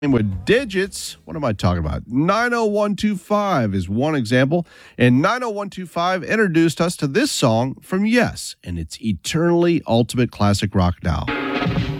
with digits. What am I talking about? 90125 is one example. And 90125 introduced us to this song from Yes, and it's Eternally Ultimate Classic Rock Now.